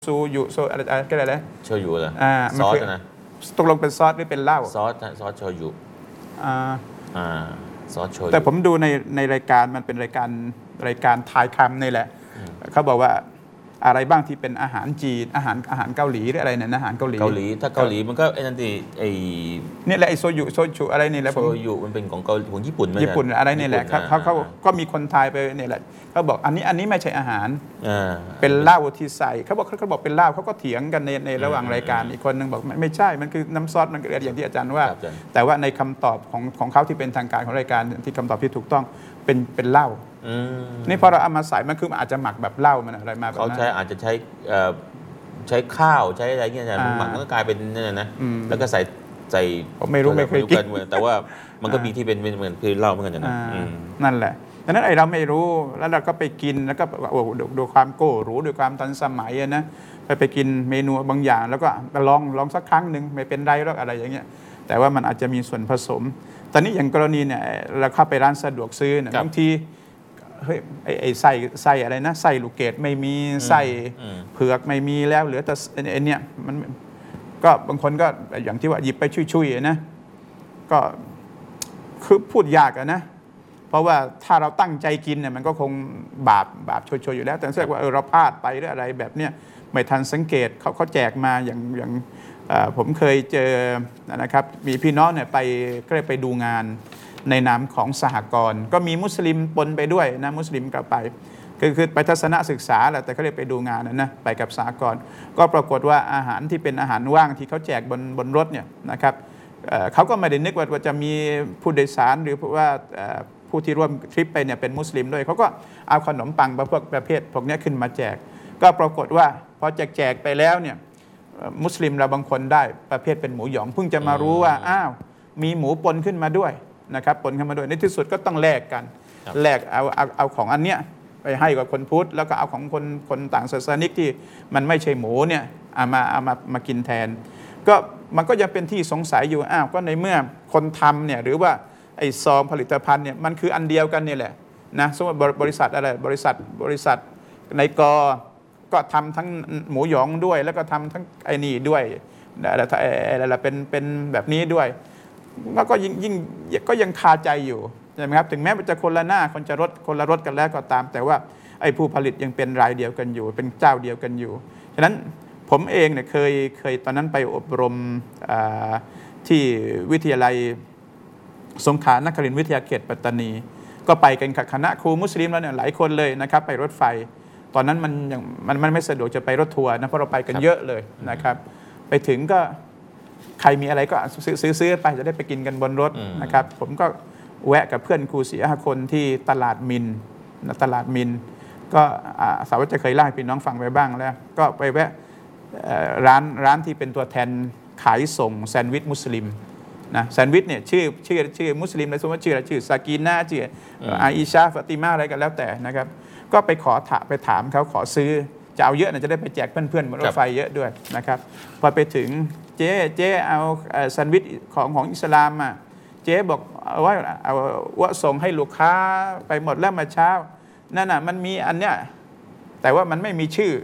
ซูยุโซอะไรก็ได้เลยโชยุเหรอซอสนะตกลงเป็นซอสหรือเป็นเหล้าซอสโชยุอ่าซอสโชยุแต่ผมดูในรายการมันเป็นรายการทายคำนี่แหละเขาบอกว่าอะไรบ้างที่เป็นอาหารจีนอาหารเกาหลีหรืออะไรเนี่ยอาหารเกาหลีถ้าเกาหลีมันก็ไอ้นั่นดิไอ้นี่แหละไอ้โซยุอะไรนี่แหละโชยุมันเป็นของเกาหลีของญี่ปุ่นญี่ปุ่นอะไรนี่แหละเขาก็มีคนทายไปนี่แหละเขาบอกอันนี้ไม่ใช่อาหารเป็นเหล้าที่ใส่เขาบอกเป็นเหล้าเขาก็เถียงกันในระหว่างรายการอีกคนนึงบอกไม่ใช่มันคือน้ำซอสมันเกิดอย่างที่อาจารย์ว่าแต่ว่าในคำตอบของเขาที่เป็นทางการของรายการที่คำตอบที่ถูกต้องเป็นเหล้านี่พอเราเอามาใส่มันคืออาจจะหมักแบบเหล้ามันอะไรมาเขาอาจจะใช้ข้าวใช้อะไรเงี้ยมันหมักมันก็กลายเป็นนั่นนะแล้วก็ใส่ผมไม่รู้ไม่เคยกินแต่ว่ามันก็มีที่เป็นเหมือนคือเหล้าเหมือนกันนะนั่นแหละดังนั้นเราไม่รู้แล้วเราก็ไปกินแล้วก็ดูความโก้หรูดูความทันสมัยนะไปกินเมนูบางอย่างแล้วก็ลองสักครั้งหนึ่งไม่เป็นไรหรอกอะไรอย่างเงี้ยแต่ว่ามันอาจจะมีส่วนผสมตอนนี้อย่างกรณีเนี่ยเราเข้าไปร้านสะดวกซื้อเนี่ยบางทีเฮ้ยไอ้ไส้อะไรนะไส้ลูกเกดไม่มีไส้เผือกไม่มีแล้วเหลือแต่ไอ้เนี่ยมันก็บางคนก็อย่างที่ว่าหยิบไปชุยๆนะก็คือพูดยากนะเพราะว่าถ้าเราตั้งใจกินเนี่ยมันก็คงบาปโชยๆอยู่แล้วแต่แสดงว่าเราพลาดไปหรืออะไรแบบเนี้ยไม่ทันสังเกตเขาแจกมาอย่างผมเคยเจอนะครับมีพี่น้องเนี่ยก็เลยไปดูงานในนามของสหกรณ์ก็มีมุสลิมปนไปด้วยนะมุสลิมก็ไปคือไปทัศนศึกษาแหละแต่เขาเลยไปดูงานนะไปกับสหกรณ์ก็ปรากฏว่าอาหารที่เป็นอาหารว่างที่เขาแจกบนรถเนี่ยนะครับเขาก็ไม่ได้นึกว่าจะมีผู้โดยสารหรือว่าผู้ที่ร่วมทริปไปเนี่ยเป็นมุสลิมด้วยเขาก็เอาขนมปังประเภทพวกนี้ขึ้นมาแจกก็ปรากฏว่าพอแจกไปแล้วเนี่ยมุสลิมเราบางคนได้ประเภทเป็นหมูหยองเพิ่งจะมารู้ว่าอ้าวมีหมูปนขึ้นมาด้วยนะครับปนขึ้นมาด้วยในที่สุดก็ต้องแลกกันแลกเอาของอันเนี้ยไปให้กับคนพุทธแล้วก็เอาของคนต่างศาสนิกที่มันไม่ใช่หมูเนี่ยเอามากินแทนก็มันก็ยังเป็นที่สงสัยอยู่อ้าวก็ในเมื่อคนทำเนี่ยหรือว่าไอ้ซองผลิตภัณฑ์เนี่ยมันคืออันเดียวกันนี่แหละนะสมมติบริษัทอะไรบริษัทในก็ทำทั้งหมูหยองด้วยแล้วก็ทำทั้งไอ้นี่ด้วยอะไรเป็นแบบนี้ด้วยก็ยิ่งก็ยังคาใจอยู่ใช่ไหมครับถึงแม้มันจะคนละหน้าคนละรสกันแล้วก็ตามแต่ว่าไอ้ผู้ผลิตยังเป็นรายเดียวกันอยู่เป็นเจ้าเดียวกันอยู่ฉะนั้นผมเองเนี่ยเคยตอนนั้นไปอบรมที่วิทยาลัยสงขลานครินทร์วิทยาเขตปัตตานีก็ไปกันกับคณะครูมุสลิมแล้วเนี่ยหลายคนเลยนะครับไปรถไฟตอนนั้นมันไม่สะดวกจะไปรถทัวร์นะเพราะเราไปกันเยอะเลยนะครับไปถึงก็ใครมีอะไรก็ซื้อไปจะได้ไปกินกันบนรถนะครับผมก็แวะกับเพื่อนครู4-5 คนที่ตลาดมินก็สาวจะเคยเล่าให้พี่น้องฟังไปบ้างแล้วก็ไปแวะร้านที่เป็นตัวแทนขายส่งแซนด์วิชมุสลิมนะแซนด์วิชเนี่ยชื่อมุสลิมในสมมติชื่ออะไรชื่อซากีน่าชื่ออาอิชาฟาติมาอะไรกันแล้วแต่นะครับก็ไปถามเขาขอซื้อจะเอาเยอะนะจะได้ไปแจกเพื่อนๆบนรถไฟเยอะด้วยนะครับพอไปถึงเจ๊เอาแซนด์วิชของอิสลามอ่ะเจ๊บอกว่าส่งให้ลูกค้าไปหมดแล้วมาเช้านั่นน่ะมันมีอันเนี้ยแต่ว่ามันไม่มีชื่อ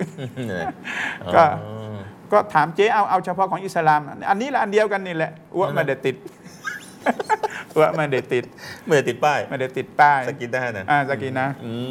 ก็ถามเจ๊เอาเฉพาะของอิสลามอันนี้ละอันเดียวกันนี่แหละว่าไม่ได้ติดว่าไม่ได้ติดป้ายไม่ได้ติดป้ายสกินได้นะสกินนะ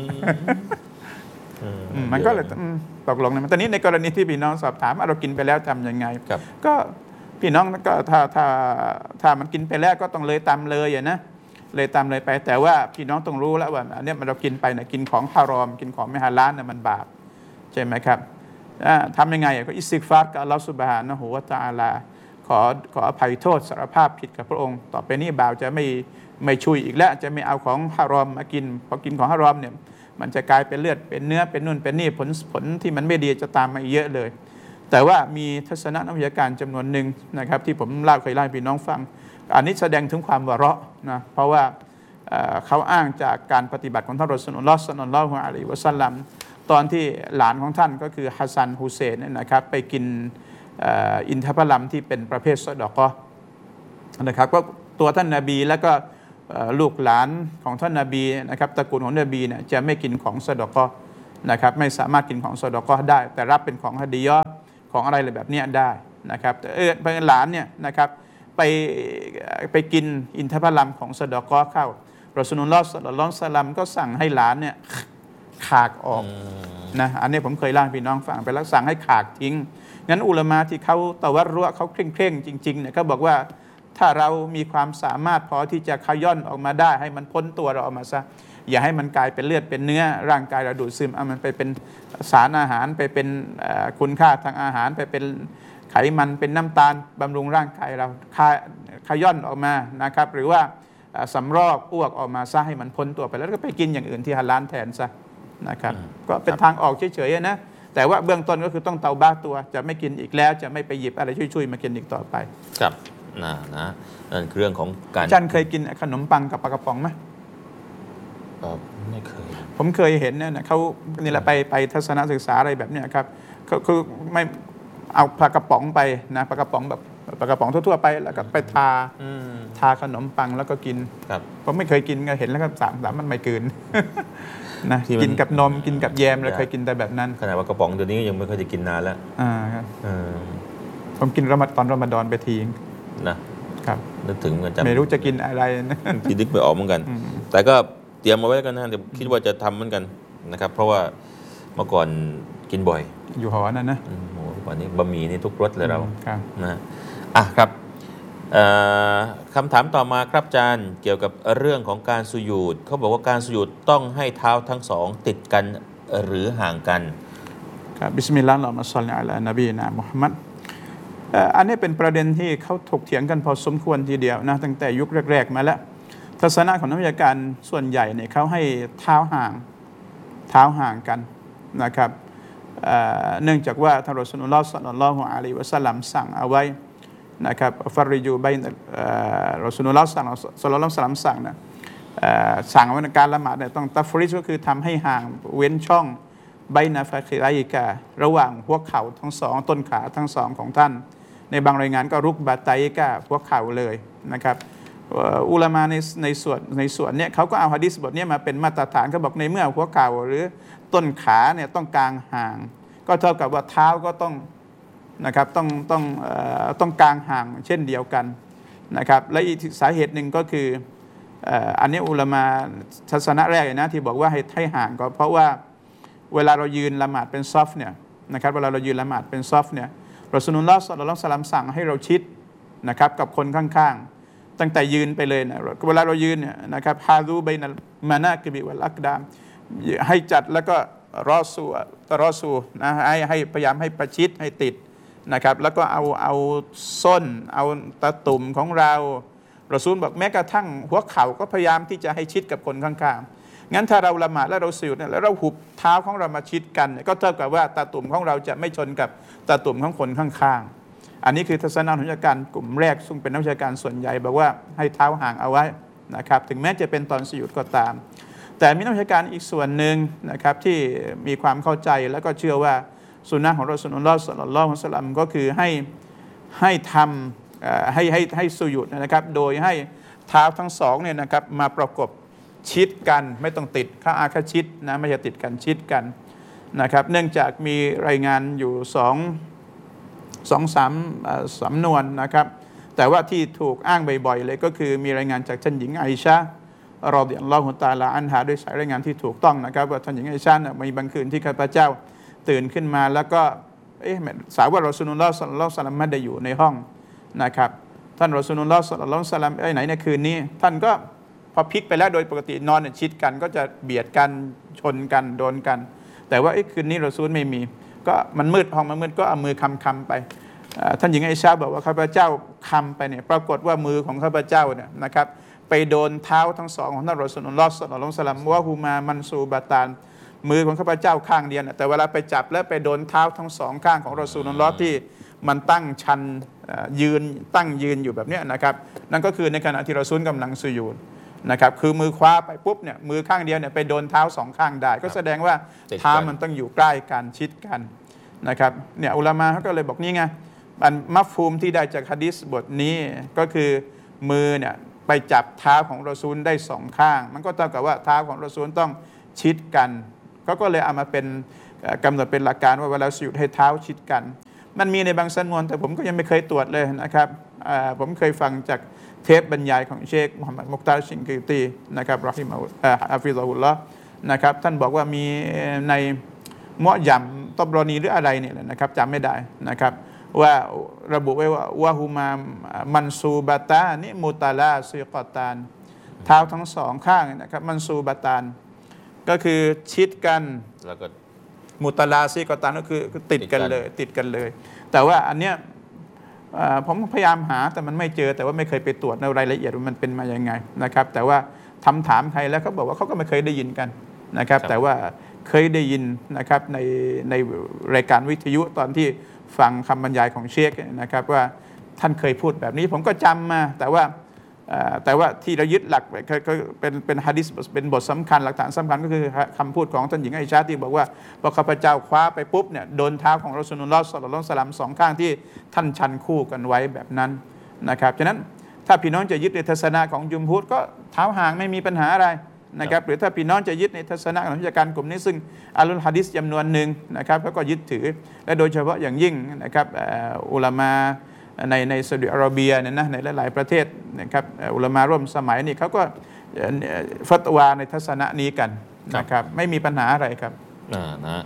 มันก็เลยตกลงนะตอนนี้ในกรณีที่พี่น้องสอบถามเรากินไปแล้วทำยังไงก็พี่น้องก็ถ้ามันกินไปแล้วก็ต้องเลยตามเลยนะเลยตามเลยไปแต่ว่าพี่น้องต้องรู้แล้วว่าอันนี้เรากินไปเนี่ยกินของฮารอมกินของไม่ฮาลาลเนี่ยมันบาปใช่ไหมครับทำยังไงก็อิสติฆฟารกับอัลลอฮฺซุบฮานะฮูวะตะอาลาขออภัยโทษสารภาพผิดกับพระองค์ต่อไปนี้บ่าวจะไม่ชุยอีกแล้วจะไม่เอาของฮารอมมากินพอกินของฮารอมเนี่ยมันจะกลายเป็นเลือดเป็นเนื้อเป็นนู่นเป็นนี่ผลที่มันไม่ดีจะตามมาเยอะเลยแต่ว่ามีทัศนะนักวิชาการจำนวนหนึ่งนะครับที่ผมเคยเล่าให้พี่น้องฟังอันนี้แสดงถึงความวะเราะห์นะเพราะว่าเขาอ้างจากการปฏิบัติของท่านรอซูลุลลอฮ์ ศ็อลลัลลอฮุอะลัยฮิวะซัลลัมตอนที่หลานของท่านก็คือฮัสซันฮุเซนนะครับไปกินอินทผลัมที่เป็นประเภทซอดะกอฮ์นะครับก็ตัวท่านนบีแล้วก็ลูกหลานของท่านนบีนะครับตระกูลของนบีเนี่ยจะไม่กินของซอดะกอฮ์นะครับไม่สามารถกินของซอดาเกาะห์ได้ แต่รับเป็นของฮะดียะห์ของอะไรเลยแบบนี้ได้นะครับแต่ไปหลานเนี่ยนะครับไปกินอินทผลัมของซอดาเกาะห์เข้ารอซูลุลลอฮ์ ศ็อลลัลลอฮุอะลัยฮิวะซัลลัมก็สั่งให้หลานเนี่ยขากออกนะอันนี้ผมเคยเล่าให้พี่น้องฟังไปแล้วสั่งให้ขากทิ้งงั้นอุลามะที่เขาตะวัรุเขาเคร่งจริงๆเนี่ยเขาบอกว่าถ้าเรามีความสามารถพอที่จะขย่อนออกมาได้ให้มันพ้นตัวเราออกมาซะอย่าให้มันกลายเป็นเลือดเป็นเนื้อร่างกายเราดูดซึมเอามันไปเป็นสารอาหารไปเป็นคุณค่าทางอาหารไปเป็นไขมันเป็นน้ำตาลบำรุงร่างกายเราขย่อนออกมานะครับหรือว่าสำรอกอ้วกออกมาซะให้มันพ้นตัวไปแล้วก็ไปกินอย่างอื่นที่ฮาลาลแทนซะนะครับก็เป็นทางออกเฉยๆนะแต่ว่าเบื้องต้นก็คือต้องเตาบ้าตัวจะไม่กินอีกแล้วจะไม่ไปหยิบอะไรช่วยๆมากินอีกต่อไปครับนะนั่นคือเรื่องของการอาจารย์เคยกินขนมปังกับปลากระป๋องไหมไม่เคยผมเคยเห็นเนี่ยเขานี่แหละไปทัศนศึกษาอะไรแบบเนี้ยครับคือไม่เอาปลากระป๋องไปนะปลากระป๋องแบบปลากระป๋องทั่วๆไปแล้วก็ไปทาขนมปังแล้วก็กินผมไม่เคยกินก็เห็นแล้วก็สามมันไม่กินนะกินกับนมกินกับแยมเลยเคยกินแต่แบบนั้นขนาดว่ากระป๋องเดี๋ยวนี้ยังไม่เคยจะกินนานแล้วครับผมกินตอนรอมฎอนไปทีนะครับนึกถึงกันจำไม่รู้จะกินอะไรนะคิดนึกไม่ออกเหมือนกันแต่ก็เตรียมมาไว้กันนะเดี๋ยวคิดว่าจะทำเหมือนกันนะครับเพราะว่าเมื่อก่อนกินบ่อยอยู่หอนั่นนะโอ้วันนี้บะหมี่นี่ทุกรสเลยเรานะครับคำถามต่อมาครับอาจารย์เกี่ยวกับเรื่องของการสุญูดเขาบอกว่าการสุญูดต้องให้เท้าทั้งสองติดกันหรือห่างกันครับบิสมิลลาฮิรเราะห์มาศ็อลลิอะลานบีนะมุฮัมมัดอันนี้เป็นประเด็นที่เขาถกเถียงกันพอสมควรทีเดียวนะตั้งแต่ยุคแรกๆมาแล้วทัศนะของนักวิชาการส่วนใหญ่เนี่ยเขาให้เท้าห่างกันนะครับเนื่องจากว่าท่านรอซูลุลลอฮ์ ศ็อลลัลลอฮุอะลัยฮิวะซัลลัมสั่งเอาไว้นะครับฟาริจูบัยรอซูลุลลอฮ์ ศ็อลลัลลอฮุอะลัยฮิวะซัลลัมสั่งนะสั่งว่าในการละหมาดเนี่ยต้องตัฟริจก็คือทำให้ห่างเว้นช่องไบนาฟาคิไรการะหว่างหัวเข่าทั้งสองต้นขาทั้งสองของท่านในบางรายงานก็รุกบาไตกาหัวเข่าเลยนะครับอุลามะในส่วนเนี่ยเขาก็เอาหะดีษบทนี้มาเป็นมาตรฐานเขาบอกในเมื่อหัวเข่าหรือต้นขาเนี่ยต้องกางห่างก็เท่ากับว่าเท้าก็ต้องนะครับต้องกางห่างเช่นเดียวกันนะครับและอีกสาเหตุหนึ่งก็คืออันนี้อุลามะทัศนะแรกนะที่บอกว่าให้ห่างก็เพราะว่าเวลาเรายืนละหมาดเป็นซอฟเนี่ยนะครับเวลาเรายืนละหมาดเป็นซอฟเนี่ยรอซูลุลลอฮ์ ศ็อลลัลลอฮุอะลัยฮิวะซัลลัมสั่งให้เราชิดนะครับกับคนข้างๆตั้งแต่ยืนไปเลยนะเวลาเรายืนเนี่ยนะครับฮาดูบัยนัลมานากิบิวัลอักดามให้จัดแล้วก็รอซูนะให้พยายามให้ประชิดให้ติดนะครับแล้วก็เอาส้นเอาตะตุ่มของเรารอซูลบอกแม้กระทั่งหัวเข่าก็พยายามที่จะให้ชิดกับคนข้างๆงั้นถ้าเราละหมาดแล้วเราสุญูดเนี่ยแล้วเราหุบเท้าของเรามาชิดกันก็เท่ากับว่าตะตุ่มของเราจะไม่ชนกับตะตุ่มของคนข้างๆอันนี้คือทัศนะนักวิชาการกลุ่มแรกซึ่งเป็นนักวิชาการส่วนใหญ่บอกว่าให้เท้าห่างเอาไว้นะครับถึงแม้จะเป็นตอนสุญูดก็ตามแต่มีนักวิชาการอีกส่วนหนึ่งนะครับที่มีความเข้าใจแล้วก็เชื่อว่าสุนนะของรอซูลุลลอฮ์ ศ็อลลัลลอฮุอะลัยฮิวะซัลลัมก็คือให้ทำให้สุญูดนะครับโดยให้เท้าทั้งสองเนี่ยนะครับมาประกบชิดกันไม่ต้องติดข้าอาคาชิดนะไม่ใช่ติดกันชิดกันนะครับเนื่องจากมีรายงานอยู่3สำนวนนะครับแต่ว่าที่ถูกอ้างบ่อยๆเลยก็คือมีรายงานจากท่านหญิงไอชะรอฎิยัลลอฮุตะอาลาอันฮาด้วยสายรายงานที่ถูกต้องนะครับว่าท่านหญิงไอชะมีบางคืนที่ข้าพเจ้าตื่นขึ้นมาแล้วก็สาวกรอซูลุลลอฮ์ ศ็อลลัลลอฮุอะลัยฮิวะซัลลัมไม่ได้อยู่ในห้องนะครับท่านรอซูลุลลอฮ์ ศ็อลลัลลอฮุอะลัยฮิวะซัลลัมไหนในคืนนี้ท่านก็พอพลิกไปแล้วโดยปกตินอนชิดกันก็จะเบียดกันชนกันโดนกันแต่ว่าคืนนี้รอซูลไม่มีก็มันมืดห้องมันมืดก็เอามือคำไปท่านหญิงไอชาบอกว่าข้าพเจ้าคำไปเนี่ยปรากฏว่ามือของข้าพเจ้าเนี่ยนะครับไปโดนเท้าทั้งสองของท่านรอซูลุลลอฮ์ ศ็อลลัลลอฮุอะลัยฮิวะซัลลัมว่าฮูมามันซูบะตานมือของข้าพเจ้าข้างเดียวแต่เวลาไปจับแล้วไปโดนเท้าทั้งสองข้างของรอซูลุลลอฮ์ที่มันตั้งชันยืนอยู่แบบนี้นะครับนั่นก็คือในขณะที่รอซูลกำลังสุญูดนะครับคือมือคว้าไปปุ๊บเนี่ยมือข้างเดียวเนี่ยไปโดนเท้าสองข้างได้ก็แสดงว่าเท้ามันต้องอยู่ใกล้กันชิดกันนะครับเนี่ยอุลามะเขาก็เลยบอกนี่ไงอันมัฟฮูมที่ได้จากหะดีษบทนี้ก็คือมือเนี่ยไปจับเท้าของรอซูลได้สองข้างมันก็เท่ากับว่าเท้าของรอซูลต้องชิดกันก็เลยเอามาเป็นกำหนดเป็นหลักการว่าเวลาสุญูดให้เท้าชิดกันมันมีในบางสำนวนแต่ผมก็ยังไม่เคยตรวจเลยนะครับผมเคยฟังจากเทปบรรยายของเชคมุฮัมมัดมุกตาร์ชิงกิตีนะครับรอฮิมะฮุอัฟฟิซะฮุลลอฮ์นะครับท่านบอกว่ามีในมุอ์ญัมตอบรอนีหรืออะไรเนี่ยนะครับจำไม่ได้นะครับว่าระบุไว้ว่าวะฮุมามันซูบะตานิมุตาลาซิกอตานเท้าทั้งสองข้างนะครับมันซูบะตานก็คือชิดกันแล้วก็มุตาลาซิกอตานก็คือติดกันเลย แต่ว่าอันเนี้ยผมพยายามหาแต่มันไม่เจอแต่ว่าไม่เคยไปตรวจในรายละเอียดว่ามันเป็นมายังไงนะครับแต่ว่าถามใครแล้วเขาบอกว่าเขาก็ไม่เคยได้ยินกันนะครับแต่ว่าเคยได้ยินนะครับในรายการวิทยุตอนที่ฟังคำบรรยายของเชคนะครับว่าท่านเคยพูดแบบนี้ผมก็จำมาแต่ว่าที่เรายึดหลักก็เป็นหะดีษเป็นบทสำคัญหลักฐานสำคัญก็คือคำพูดของท่านหญิงไอชาที่บอกว่าพอข้าพเจ้าคว้าไปปุ๊บเนี่ยโดนเท้าของรอซูลุลลอฮ์ศ็อลลัลลอฮุอะลัยฮิวะซัลลัมสองข้างที่ท่านชันคู่กันไว้แบบนั้นนะครับฉะนั้นถ้าพี่น้องจะยึดในทัศนะของจุมฮูรก็เท้าห่างไม่มีปัญหาอะไรนะครับหรือถ้าพี่น้องจะยึดในทัศนะของวิชาการกลุ่มนี้ซึ่งอัลลุลฮะดีษจำนวนหนึ่งนะครับแล้วก็ยึดถือและโดยเฉพาะอย่างยิ่งนะครับอุลามะในซาอุดิอาระเบียเนี่ยนะในหลายๆประเทศนะครับอุลามะร่วมสมัยนี่เขาก็ฟัตวาในทัศนะนี้กันนะครับไม่มีปัญหาอะไรครับนะ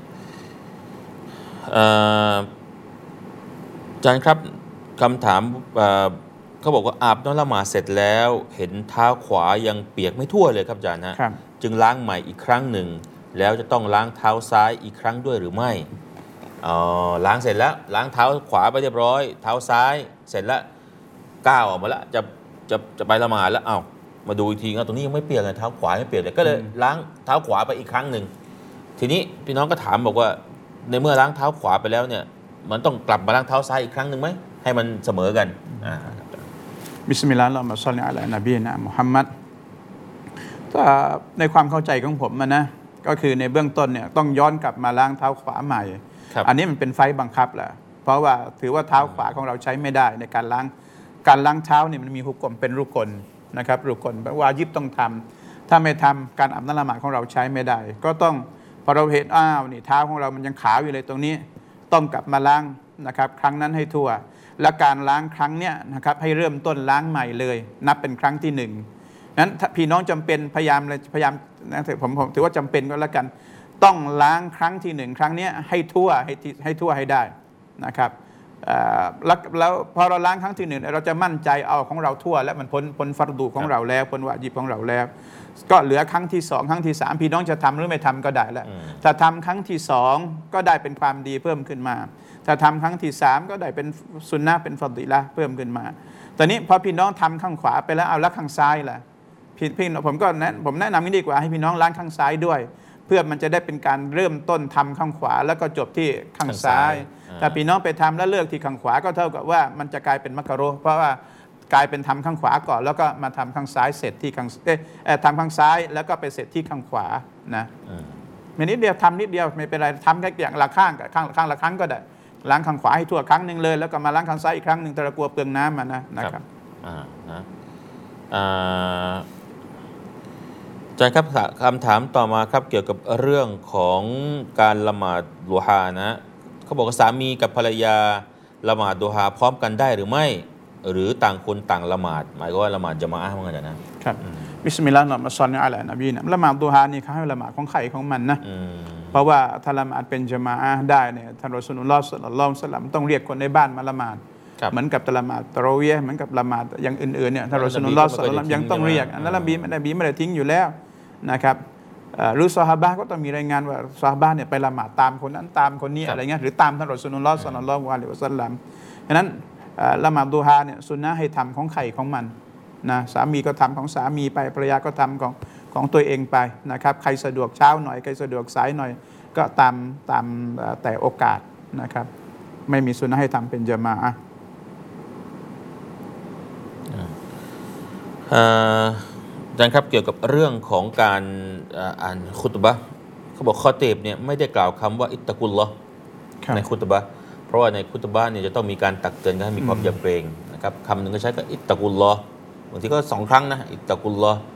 อาจารย์ครับคำถามเขาบอกว่าอาบน้ำละหมาดเสร็จแล้วเห็นเท้าขวายังเปียกไม่ทั่วเลยครับอาจารย์นะจึงล้างใหม่อีกครั้งหนึ่งแล้วจะต้องล้างเท้าซ้ายอีกครั้งด้วยหรือไม่ล้างเสร็จแล้วล้างเท้าขวาไปเรียบร้อยเท้าซ้ายเสร็จแล้วก้าวออกมาแล้วจะไปละหมาดแล้วมาดูอีกทีตรงนี้ยังไม่เปียกเลยเท้าขวาไม่เปียกเลยก็เลยล้างเท้าขวาไปอีกครั้งหนึ่งทีนี้พี่น้องก็ถามบอกว่าในเมื่อล้างเท้าขวาไปแล้วเนี่ยมันต้องกลับมาล้างเท้าซ้ายอีกครั้งหนึ่งไหมให้มันเสมอกันบิสมิลลาฮิรเราะห์มาศ็อลลิอะลานบีนะมุฮัมมัดถ้าในความเข้าใจของผมนะก็คือในเบื้องต้นเนี่ยต้องย้อนกลับมาล้างเท้าขวาใหม่อันนี้มันเป็นไฟบังคับแหละเพราะว่าถือว่าเท้าขวาของเราใช้ไม่ได้ในการล้างเท้าเนี่ยมันมีหุกมเป็นรุกลนะครับรุกลแปลว่าวาญิบต้องทำถ้าไม่ทำการอาบน้ำละหมาดของเราใช้ไม่ได้ก็ต้องพอเราเห็นนี่เท้าของเรามันยังขาวอยู่เลยตรงนี้ต้องกลับมาล้างนะครับครั้งนั้นให้ทั่วและการล้างครั้งเนี้ยนะครับให้เริ่มต้นล้างใหม่เลยนับเป็นครั้งที่หนึ่งนั้นพี่น้องจำเป็นพยายามนะผมถือว่าจำเป็นก็แล้วกันต้องล้างครั้งที่หนึ่งครั้งนี้ให้ทั่วให้ได้นะครับแล้วพอเราล้างครั้งที่หนึ่งเราจะมั่นใจเอาของเราทั่วแล้วมันพ้นฟัรดูของเราแล้วพ้นวาญิบของเราแล้วก็เหลือครั้งที่สองครั้งที่สามพี่น้องจะทำหรือไม่ทำก็ได้แล้วถ้าทำครั้งที่สองก็ได้เป็นความดีเพิ่มขึ้นมาถ้าทำครั้งที่สามก็ได้เป็นสุนนะเป็นฟัฎิละห์เพิ่มขึ้นมาตอนนี้พอพี่น้องทำข้างขวาไปแล้วเอาแล้วข้างซ้ายล่ะผมแนะนำนี้ดีกว่าให้พี่น้องล้างข้างซ้ายด้วยเพื่อมันจะได้เป็นการเริ่มต้นทำข้างขวาแล้วก็จบที่ข้างซ้ายถ้าพี่น้องไปทำแล้วเลิกที่ข้างขวาก็เท่ากับว่ามันจะกลายเป็นมักรุฮ์เพราะว่ากลายเป็นทำข้างขวาก่อนแล้วก็มาทำข้างซ้ายเสร็จที่ทำข้างซ้ายแล้วก็ไปเสร็จที่ข้างขวานะไม่นิดเดียวทำนิดเดียวไม่เป็นไรทำแค่อย่างละข้างละครั้งก็ได้ล้างข้างขวาให้ทั่วครั้งหนึ่งเลยแล้วก็มาล้างข้างซ้ายอีกครั้งหนึ่งแต่ละกลัวเปลืองน้ำมันนะครับอาจารย์ครับคำถามต่อมาครับเกี่ยวกับเรื่องของการละหมาดดุฮานะเขาบอกว่าสามีกับภรรยาละหมาดดุฮาพร้อมกันได้หรือไม่หรือต่างคนต่างละหมาดหมายความว่าละหมาดญะมาอะห์เหมือนกันนะครับบิสมิลลาฮิรเราะห์มาศ็อลลิอะลานบีนะละหมาดดุฮานี่เขาให้ละหมาดของใครของมันนะเพราะว่าถ้าละหมาดเป็นญะมาอะห์ได้เนี่ยท่านรอซูลุลลอฮ์ ศ็อลลัลลอฮุอะลัยฮิวะซัลลัมต้องเรียกคนในบ้านมาละหมาดเหมือนกับละหมาดตะเราะวียห์เหมือนกับละหมาดอย่างอื่นๆเนี่ยท่านรอซูลุลลอฮ์ ศ็อลลัลลอฮุอะลัยฮิวะซัลลัมยังต้องเรียกอันนั้นนบีไม่ได้ทิ้งอยู่แล้วนะครับหรือซอฮาบะห์ก็ต้องมีรายงานว่าซอฮาบะห์เนี่ยไปละหมาดตามคนนั้นตามคนนี้อะไรเงี้ยหรือตามท่านรอซูลุลลอฮ์ ศ็อลลัลลอฮุอะลัยฮิวะซัลลัมฉะนั้นละหมาดดุฮาเนี่ยซุนนะห์ให้ทำของใครของมันนะสามีก็ทำของสามีไปภรรยาก็ทำของตัวเองไปนะครับใครสะดวกเช้าหน่อยใครสะดวกสายหน่อยก็ตามแต่โอกาสนะครับไม่มีซุนนะห์ให้ทำเป็นญะมาอะห์อาจารย์ครับเกี่ยวกับเรื่องของการอ่านคุตบะห์เขาบอกคอตีบเนี่ยไม่ได้กล่าวคำว่าอิตตะกุลลอฮ์ในคุตบะห์เพราะว่าในคุตบะห์เนี่ยจะต้องมีการตักเตือนกันให้มีความยำเกรงนะครับคำหนึ่งก็ใช้กับอิตตะกุลลอฮ์บางทีก็2 ครั้งนะอิตตะกุลลอฮ์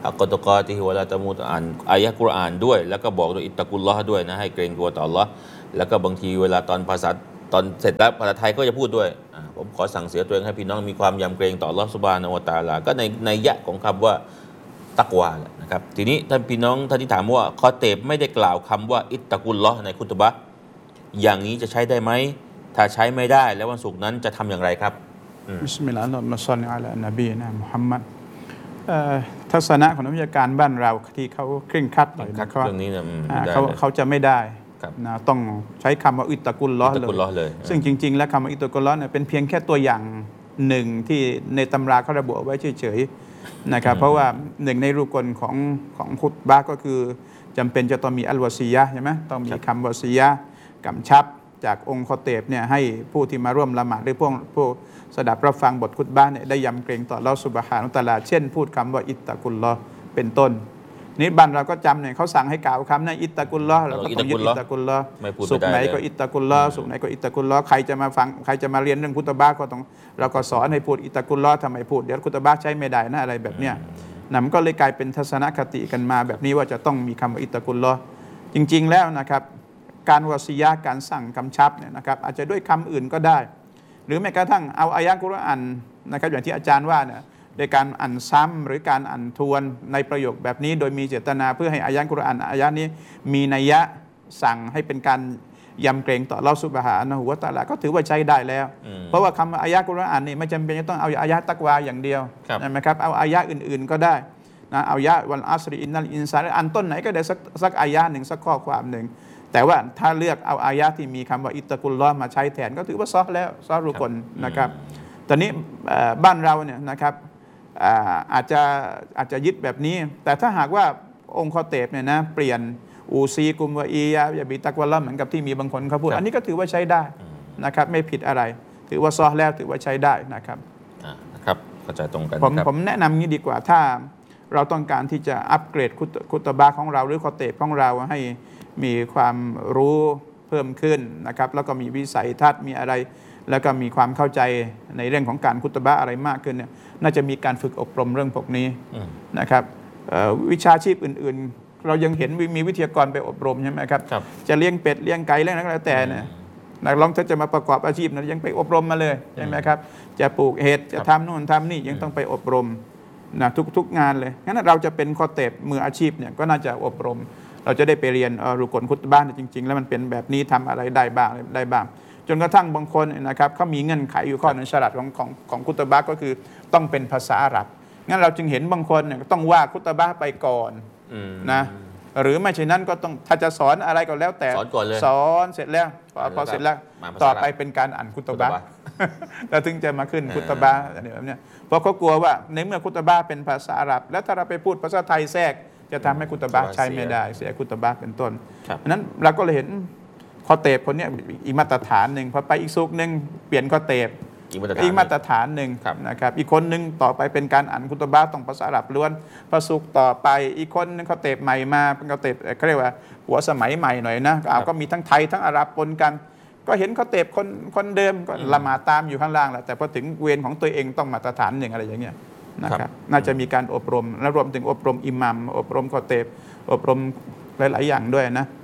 อักกอตกอติฮิวะลาตะมูตอ่านอายะห์กุรอานด้วยแล้วก็บอกด้วยอิตตะกุลลอฮ์ด้วยนะให้เกรงกลัวต่ออัลเลาะห์แล้วก็บางทีเวลาตอนตอนเสร็จแล้วภาษาไทยก็จะพูดด้วยผมขอสั่งเสียตัวเองให้พี่น้องมีความยำเกรงต่ออัลเลาะห์ซุบฮานะฮูวะตะอาลาก็ในยะของคำว่าตักวาแหละนะครับทีนี้ท่านพี่น้องท่านที่ถามว่าคอเตบไม่ได้กล่าวคำว่าอิตตะกุลลอฮ์ในคุตบะห์อย่างนี้จะใช้ได้ไหมถ้าใช้ไม่ได้แล้ววันศุกร์นั้นจะทำอย่างไรครับบิสมิลลาฮิรเราะห์มาศ็อลลิอะลานบีนะมุฮัมมัดทัศนะของนักวิชาการบ้านเราที่เขาเคร่งครัดหน่อยนะเรื่องนี้เนี่ยเขาจะไม่ได้นะต้องใช้คำว่าอิตตะกุลลอฮ์เลยซึ่งจริงๆแล้วคำว่าอิตตะกุลลอฮ์เนี่ยเป็นเพียงแค่ตัวอย่างหนึ่งที่ในตำราเขาระบุเอาไว้เฉยๆนะครับเพราะว่าหนึ่งในรูกลของคุตบะห์ก็คือจำเป็นจะต้องมีอัลวาซียะห์ใช่ไหมต้องมีคำวาซียะห์กำชับจากองค์คอเตบเนี่ยให้ผู้ที่มาร่วมละหมาดหรือผู้สดับรับฟังบทคุตบะห์เนี่ยได้ยำเกรงต่ออัลเลาะห์ซุบฮานะฮูวะตะอาลาเช่นพูดคำว่าอิตตะกุลลอฮ์เป็นต้นนี่บ้านเราก็จำเนี่ยเขาสั่งให้กล่าวคำนั้นอิตตะกุลลอฮ์เราก็ต้องยึดอิตตะกุลลอฮ์สุขไหนก็อิตตะกุลลอฮ์สุขไหนก็อิตตะกุลลอฮ์ใครจะมาฟังใครจะมาเรียนเรื่องคุตบะห์ก็ต้องเราก็สอนให้พูดอิตตะกุลลอฮ์ทำไมพูดเดี๋ยวคุตบะห์ใช้ไม่ได้นะอะไรแบบเนี้ยมันก็เลยกลายเป็นทัศนคติกันมาแบบนี้ว่าจะต้องมีคำว่าอิตตะกุลลอฮ์จริงๆแล้วนะครับการวะซียะห์การสั่งกำชับเนี่ยนะครับอาจจะด้วยคำอื่นก็ได้หรือแม้กระทั่งเอาอายะห์กุรอานนะครับอย่างที่อาจารย์ว่าเนี่ยโดยการอ่านซ้ำหรือการอ่านทวนในประโยคแบบนี้โดยมีเจตนาเพื่อให้อายะห์กุรอานอายะห์นี้มีนัยยะสั่งให้เป็นการยำเกรงต่ออัลเลาะห์ซุบฮานะฮูวะตะอาลาก็ถือว่าใช้ได้แล้วเพราะว่าคำอายะห์กุรอานนี่ไม่จำเป็นจะต้องเอาอายะห์ตักวาอย่างเดียวใช่ไหมครับเอาอายะห์อื่นๆก็ได้นะเอาอายะห์วัลอัศรอินนัลอินซานอันต้นไหนก็ได้สักอายะห์หนึ่งสักข้อความหนึ่งแต่ว่าถ้าเลือกเอาอายะที่มีคำว่าอิตตะกุลลอฮ์มาใช้แทนก็ถือว่าซอฮแล้วซอฮรุกลนะครับตอนนี้บ้านเราเนี่ยนะครับอาจจะยึดแบบนี้แต่ถ้าหากว่าองค์คอเตบเนี่ยนะเปลี่ยนอูซีกุมวะอียะอย่าบิตักวัลลอฮ์เหมือนกับที่มีบางคนเขาพูดอันนี้ก็ถือว่าใช้ได้นะครับไม่ผิดอะไรถือว่าซอฮแล้วถือว่าใช้ได้นะครับครับเข้าใจตรงกันผมแนะนำงี้ดีกว่าถ้าเราต้องการที่จะอัปเกรดคุตบะห์ของเราหรือคอเตบของเราให้มีความรู้เพิ่มขึ้นนะครับแล้วก็มีวิสัยทัศน์มีอะไรแล้วก็มีความเข้าใจในเรื่องของการคุตบะห์อะไรมากขึ้นเนี่ยน่าจะมีการฝึกอบรมเรื่องพวกนี้นะครับวิชาชีพอื่นๆเรายังเห็นมีวิทยากรไปอบรมใช่ไหมครับจะเลี้ยงเป็ดเลี้ยงไก่เลี้ยงอะไรแต่เนี่ยนักร้องถ้าจะมาประกอบอาชีพนั้นยังไปอบรมมาเลยใช่ไหมครับจะปลูกเห็ดจะทำนู่นทำนี่ยังต้องไปอบรมนะทุกงานเลยงั้นเราจะเป็นคอเตบมืออาชีพเนี่ยก็น่าจะอบรมเราจะได้ไปเรียนรุกลคุตบะห์จริงๆแล้วมันเป็นแบบนี้ทำอะไรได้บ้างจนกระทั่งบางคนนะครับเขามีเงื่อนไขอยู่ข้อหนึ่งฉลัดของคุตบะห์ก็คือต้องเป็นภาษาอาหรับงั้นเราจึงเห็นบางคนเนี่ยต้องว่าคุตบะห์ไปก่อนนะหรือไม่เช่นนั้นก็ต้องถ้าจะสอนอะไรก็แล้วแต่สอนก่อนเลยสอนเสร็จแล้วพอเสร็จแล้วต่อไปเป็นการอ่านคุตบะห์แล้วถึงจะมาขึ้นคุตบะห์อะไรแบบนี้เพราะเขากลัวว่าในเมื่อคุตบะห์เป็นภาษาอาหรับแล้วถ้าเราไปพูดภาษาไทยแทรกจะทำให้คุตบะห์ใช้ไม่ได้เสียคุตบะห์เป็นต้นนั้นเราก็เลยเห็นคอเตบคนนี้อีกมาตรฐานหนึ่งพอไปอีกซุกหนึ่งเปลี่ยนคอเตบอีกมาตรฐานหนึ่งนะครับอีกคนหนึ่งต่อไปเป็นการอ่านคุตบะห์ต้องภาษาอาหรับล้วนพอซุกต่อไปอีกคนนึงคอเตบใหม่มาเป็นคอเตบเขาเรียกว่าหัวสมัยใหม่หน่อยนะก็มีทั้งไทยทั้งอาหรับปนกันก็เห็นคอเตบคนเดิมก็ละหมาดตามอยู่ข้างล่างแหละแต่พอถึงเวรของตัวเองต้องมาตรฐานหนึ่งอะไรอย่างเงี้ยนะครับน่าจะมีการอบรมและรวมถึงอบรมอิหมัมอบรมคอเตบอบรมหลายๆอย่างด้วยนะ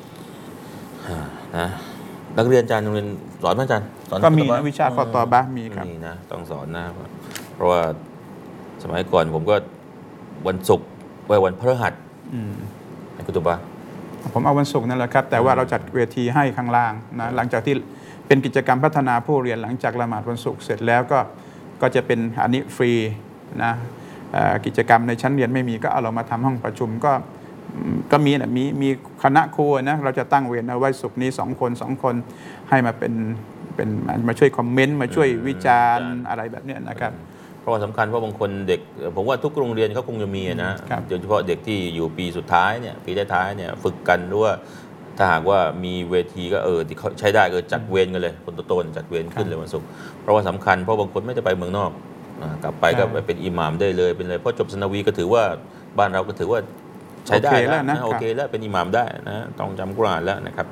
นักเรียนอาจารย์โรงเรียนสอนไหมอาจารย์สอนก็มีวิชาคอตอบะมีครับมีนะต้องสอนนะเพราะว่าสมัยก่อนผมก็วันศุกร์วันพฤหัสในคุตบะห์ผมเอาวันศุกร์นั่นแหละครับแต่ว่าเราจัดเวทีให้ข้างล่างนะหลังจากที่เป็นกิจกรรมพัฒนาผู้เรียนหลังจากละหมาดวันศุกร์เสร็จแล้วก็จะเป็นอันนี้ฟรีนะกิจกรรมในชั้นเรียนไม่มีก็เอาเรามาทำห้องประชุมก็มีคณะครูนะเราจะตั้งเวรเอาไว้ศุกร์นี้2 คนให้มาเป็นมาช่วยคอมเมนต์มาช่วยวิจารณ์อะไรแบบนี้นะครับเพราะว่าสำคัญเพราะบางคนเด็กผมว่าทุกโรงเรียนเขาคงจะมีนะโดยเฉพาะเด็กที่อยู่ปีสุดท้ายเนี่ยปีท้ายเนี่ยฝึกกันหรือว่าถ้าหากว่ามีเวทีก็ที่เขาใช้ได้ก็จัดเวรกันเลยคนโตๆจัดเวรขึ้นเลยวันศุกร์เพราะว่าสำคัญเพราะบางคนไม่ได้ไปเมืองนอกกลับไปก็ไปเป็นอิหม่ามได้เลยเป็นเลยเพราะจบศนวีก็ถือว่าบ้านเราก็ถือว่าใช้ได้แล้วนะโอเคแล้วเป็นอิหม่ามได้นะต้องจำกุรอานแล้วนะครับ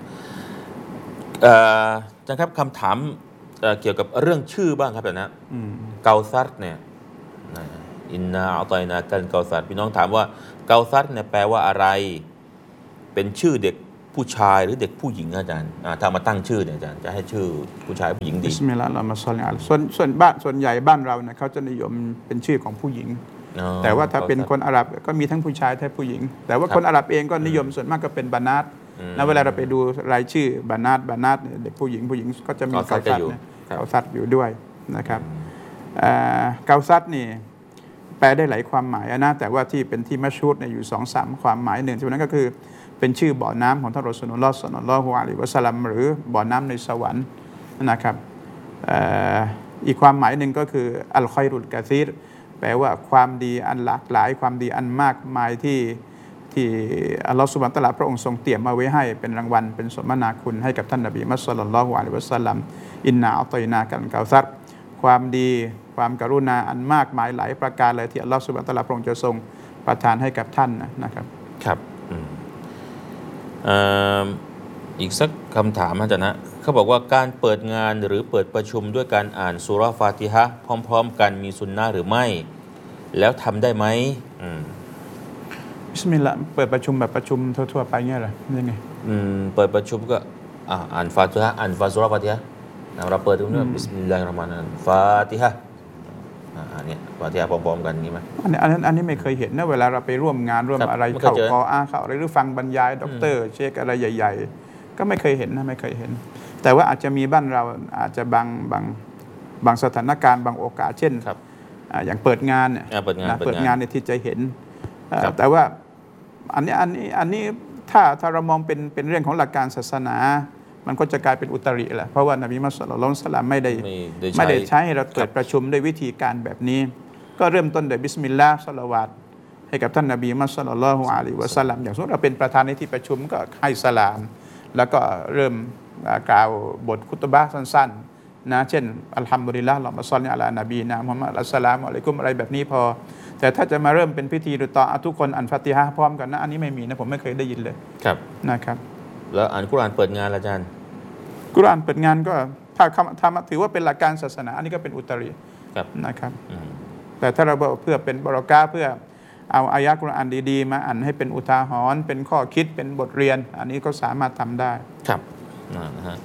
อาจารย์ครับคำถามเกี่ยวกับเรื่องชื่อบ้างครับนะเกาซัรเนี่ยอินนาอัตอยนากันเกาซัดพี่น้องถามว่าเกาซัดเนี่ยแปลว่าอะไรเป็นชื่อเด็กผู้ชายหรือเด็กผู้หญิงอาจารย์ถ้ามาตั้งชื่อเนี่ยอาจารย์จะให้ชื่อผู้ชายผู้หญิงดีบิสมิลลาฮิรเราะห์มาศ็อลลิอะลัยฮิส่วนใหญ่บ้านเราเนี่ยเขาจะนิยมเป็นชื่อของผู้หญิงแต่ว่าถ้าเป็นคนอาหรับก็มีทั้งผู้ชายทั้งผู้หญิงแต่ว่าคนอาหรับเองก็นิยมส่วนมากก็เป็นบานาตเวลาเราไปดูรายชื่อบานาตเด็กผู้หญิงก็จะมีเกาซัดอยู่ด้วยนะครับเกาซัดนี่แปลได้หลายความหมายนะแต่ว่าที่เป็นที่มัชฮูรเนี่ยอยู่ 2-3 ความหมายหนึ่งที่นั้นก็คือเป็นชื่อบ่อน้ำของท่านรอซูลุลลอฮ์ ศ็อลลัลลอฮุอะลัยฮิวะซัลลัมหรือบ่อน้ำในสวรรค์นะครับอีกความหมายหนึ่งก็คืออัลคอยรุลกะซีรแปลว่าความดีอันหลากหลายความดีอันมากมายที่อัลลอฮฺซุบฮานะฮูวะตะอาลาพระองค์ทรงเตรียมมาไว้ให้เป็นรางวัลเป็นสมนาคุณให้กับท่านนบีมุฮัมมัด ศ็อลลัลลอฮุอะลัยฮิวะซัลลัมอินนาอัตอยนากัลเกาซัรความดีความกรุณาอันมากมายหลายประการเลยที่อัลลอฮฺซุบฮานะฮูวะตะอาลาพระองค์จะทรงประทานให้กับท่านนะครับครับอีกสักคำถามอาจารย์นะเขาบอกว่าการเปิดงานหรือเปิดประชุมด้วยการอ่านซูเราะห์ฟาติฮะห์พร้อมๆกันมีสุนนะห์หรือไม่แล้วทำได้ไหมบิสมิลลาห์เปิดประชุมแบบประชุมทั่วๆไปเงี้ยเหรอยังไงเปิดประชุมก็อ่านฟาติฮะห์อ่านซูเราะห์ฟาติฮะห์เราเปิดตรงนี้บิสมิลลาฮิรเราะห์มานิรเราะฮีมฟาติฮะห์เนี่ยฟาติฮะห์พร้อมๆกันงี้มั้ยอันนี้ไม่เคยเห็นนะเวลาเราไปร่วมงานร่วมอะไรเข้ากอเข้าอะไรหรือฟังบรรยายด็อกเตอร์เชคอะไรใหญ่ๆก็ไม่เคยเห็นนะไม่เคยเห็นแต่ว่าอาจจะมีบ้านเราอาจจะบางสถานการณ์บางโอกาสเช่นอย่างเปิดงานเนี่ยเปิดงานเนี่ยที่จะเห็นแต่ว่าอันนี้ถ้าเรามองเป็นเรื่องของหลักการศาสนามันก็จะกลายเป็นอุตริแหละเพราะว่านบีมุฮัมมัด ศ็อลลัลลอฮุอะลัยฮิวะซัลลัมไม่ได้ใช้ให้เราเปิดประชุมด้วยวิธีการแบบนี้ก็เริ่มต้นด้วยบิสมิลลาห์ศอลาวาตให้กับท่านนบีมุฮัมมัด ศ็อลลัลลอฮุอะลัยฮิวะซัลลัมอย่างสมมติเราเป็นประธานในที่ประชุมก็ให้สลามแล้วก็เริ่มกล่าวบทคุตบะห์สั้นๆนะเช่นอัลฮัมดุลิลลาห์เราะห์มะศ็อลลิอะลานบีนะมุฮัมมัดอัสสลามุอะลัยกุมอะไรแบบนี้พอแต่ถ้าจะมาเริ่มเป็นพิธีโดยต่อทุกคนอ่านฟาติฮะห์พร้อมกันนะอันนี้ไม่มีนะผมไม่เคยได้ยินเลยครับนะครับแล้วอ่านกุรอานเปิดงานอาจารย์กุรอานเปิดงานก็ถ้าถือว่าเป็นหลักการศาสนาอันนี้ก็เป็นอุตรินะครับแต่ถ้าเราเพื่อเป็นบารอกาเพื่อเอาอายะห์กุรอานดีๆมาอ่านให้เป็นอุทาหรณ์เป็นข้อคิดเป็นบทเรียนอันนี้ก็สามารถทำได้ครับนะฮะ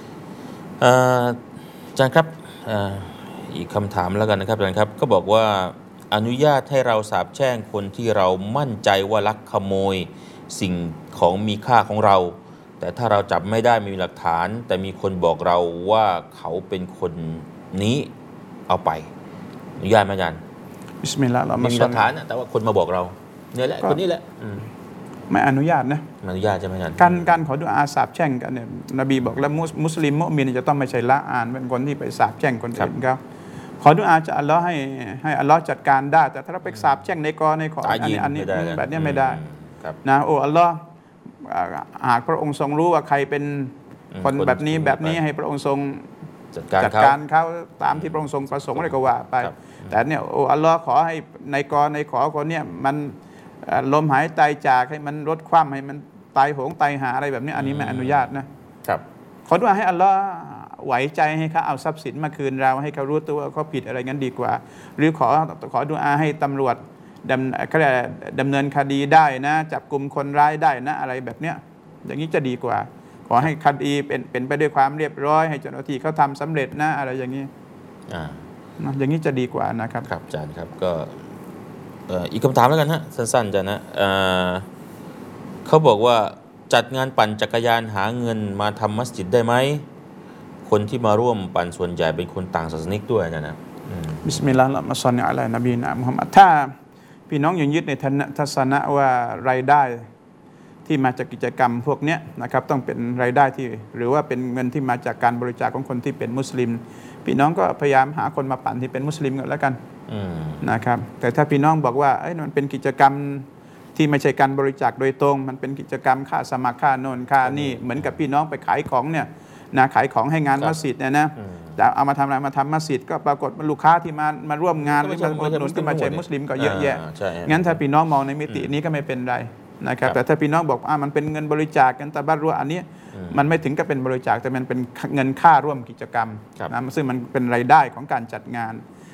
อาจารย์ครับอีกคำถามแล้วกันนะครับอาจารย์ครับก็บอกว่าอนุญาตให้เราสาปแช่งคนที่เรามั่นใจว่าลักขโมยสิ่งของมีค่าของเราแต่ถ้าเราจับไม่ได้มีหลักฐานแต่มีคนบอกเราว่าเขาเป็นคนนี้เอาไปอนุญาตไหมอาจารย์บิสมิลลาห์ไม่มีหลักฐานแต่ว่าคนมาบอกเราเนี่ยแหละคนนี้แหละไม่อนุญาตนะไม่อนุญาตใช่ไหมอาจารย์การขอดุอาสาปแช่งกันเนี่ยนบีบอกแล้วมุสลิมมุมินจะต้องไม่ใช่ละอานเป็นคนที่ไปสาปแช่งคนอื่นเขาขอดุอาจะอัลลอฮ์ให้อัลลอฮ์จัดการได้แต่ถ้าเราไปสาปแช่งในกอในขออันนี้แบบนี้ไม่ได้นะโอ้อัลลอฮ์หากพระองค์ทรงรู้ว่าใครเป็นคนแบบนี้ให้พระองค์ทรงจัดการเขาตามที่พระองค์ทรงประสงค์อะไรก็ว่าไปแต่เนี่ยโอ้อัลลอฮ์ขอให้ในกอในขอคนเนี่ยมันลมหายใจจากให้มันลดความให้มันตายโหงตายหาอะไรแบบนี้อันนี้ไม่อนุญาตนะครับขอดุอาให้อัลลอฮ์ไหวใจให้เขาเอาทรัพย์สินมาคืนเราให้เขารู้ตัวว่าเขาผิดอะไรงั้นดีกว่าหรือขอดุอาให้ตำรวจดำเนินคดีได้นะจับกลุ่มคนร้ายได้นะอะไรแบบเนี้ยอย่างนี้จะดีกว่าขอให้คดีเป็นไปด้วยความเรียบร้อยให้เจ้าหน้าที่เขาทำสำเร็จนะอะไรอย่างนี้อย่างนี้จะดีกว่านะครับครับอาจารย์ครับก็อีกคำถามแล้วกันฮะสั้นๆอาจารย์นะเขาบอกว่าจัดงานปั่นจักรยานหาเงินมาทำมัสยิดได้ไหมคนที่มาร่วมปั่นส่วนใหญ่เป็นคนต่างศาสนิกด้วยนะบิสมิลลาฮิรเราะห์มาศ็อลลิอะลานบีนะมุฮัมมัดถ้าพี่น้องยังยึดในทัศนะว่ารายได้ที่มาจากกิจกรรมพวกนี้นะครับต้องเป็นรายได้ที่หรือว่าเป็นเงินที่มาจากการบริจาคของคนที่เป็นมุสลิมพี่น้องก็พยายามหาคนมาปั่นที่เป็นมุสลิมกันแล้วกันนะครับแต่ถ้าพี่น้องบอกว่ามันเป็นกิจกรรมที่ไม่ใช่การบริจาคโดยตรงมันเป็นกิจกรรมค่าสมัครค่าโน่นค่านี่เหมือนกับพี่น้องไปขายของเนี่ยนะขายของให้งานมัสยิดเนี่ยนะแต่เอามาทำอะไรมาทำมัสยิดก็ปรากฏลูกค้าที่มาร่วมงานหรือมาอุดหนุนก็มาใช้มุสลิมก็เยอะแยะงั้นถ้าพี่น้องมองในมิตินี้ก็ไม่เป็นไรนะครับแต่ถ้าพี่น้องบอกมันเป็นเงินบริจาคกันตะบัรรัวอันนี้มันไม่ถึงกับเป็นบริจาคแต่มันเป็นเงินค่าร่วมกิจกรรมนะซึ่งมันเป็นรายได้ของการจัดงาน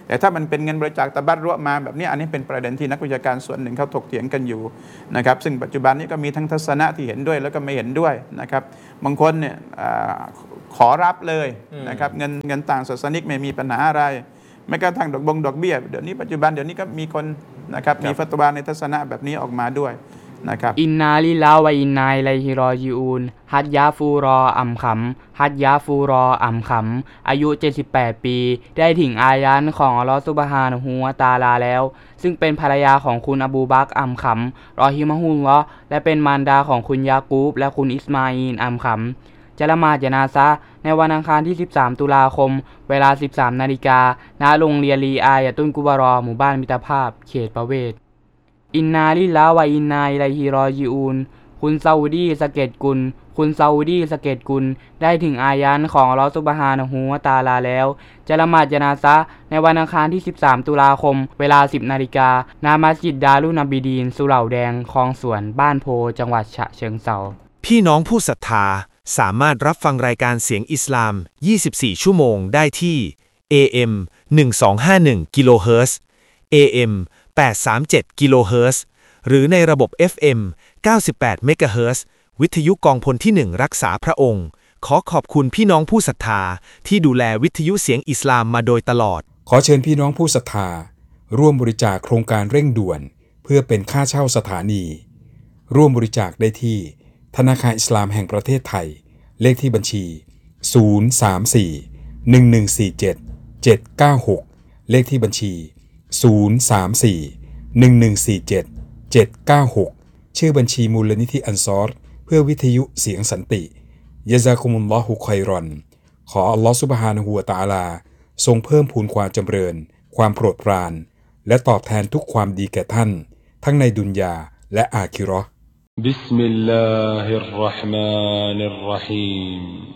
แต่ถ้ามันเป็นเงินบริจาคตะบัดเราะมาแบบนี้อันนี้เป็นประเด็นที่นักวิชาการส่วนหนึ่งเขาถกเถียงกันอยู่นะครับซึ่งปัจจุบันนี้ก็มีทั้งทัศนะที่เห็นด้วยแล้วก็ไม่เห็นด้วยนะครับบางคนเนี่ยขอรับเลยนะครับเงินต่างศาสนิกไม่มีปัญหาอะไรแม้กระทั่งดอกเบี้ยเดี๋ยวนี้ปัจจุบันเดี๋ยวนี้ก็มีคนนะครับมีฟัตวาในทัศนะแบบนี้ออกมาด้วยนะครับอินนาลิลลาฮ์วะอินนาอิลัยฮิรอญิอูนฮัดยาฟูรออัมขำฮัดยาฟูรออัมขำอายุ78ปีได้ถึงอายันของอัลลอฮฺซุบฮานะฮูวะตะอาลาแล้วซึ่งเป็นภรรยาของคุณอบูบักรอัมขำรอฮิมะฮุลลอฮ์และเป็นมารดาของคุณยากูบและคุณอิสมาอีลอัมขำจะละหมาดญะนาซะห์ในวันอังคารที่13ตุลาคมเวลา 13 นาฬิกาณโรงเรียนลีอายะตุนกุบารอหมู่บ้านมิตรภาพเขตประเวศอินนาลิลลาฮ์วะอินนาอิลัยฮิรอญิอูนคุณซาอุดีสะเก็ดกุลคุณซาอุดีสะเก็ดกุลได้ถึงอายันของอัลเลาะห์ซุบฮานะฮูวะตะอาลาแล้วจะละหมาดญะนาซะห์ในวันอังคารที่13ตุลาคมเวลา 10 นาฬิกาณมัสยิดดารุนบีดีนสุเหร่าแดงคลองสวนบ้านโพจังหวัดฉะเชิงเทราพี่น้องผู้ศรัทธาสามารถรับฟังรายการเสียงอิสลาม 24 ชั่วโมงได้ที่ AM 1251 กิโลเฮิรตซ์ AM 837 กิโลเฮิรตซ์หรือในระบบ FM 98 เมกะเฮิรตซ์วิทยุกองพลที่ 1 รักษาพระองค์ขอขอบคุณพี่น้องผู้ศรัทธาที่ดูแลวิทยุเสียงอิสลามมาโดยตลอดขอเชิญพี่น้องผู้ศรัทธาร่วมบริจาคโครงการเร่งด่วนเพื่อเป็นค่าเช่าสถานีร่วมบริจาคได้ที่ธนาคารอิสลามแห่งประเทศไทยเลขที่บัญชี034-1147-796เลขที่บัญชี034-1147-796ชื่อบัญชีมูลนิธิอันซอรเพื่อวิทยุเสียงสันติยะซากุมุลลอฮุค็อยรอนขออัลลอฮฺซุบฮานะฮูวะตะอาลาทรงเพิ่มพูนความจำเริญความโปรดปรานและตอบแทนทุกความดีแก่ท่านทั้งในดุนยาและอาคิเราะห์บิสมิลลาฮิรเราะห์มานิรเราะฮีม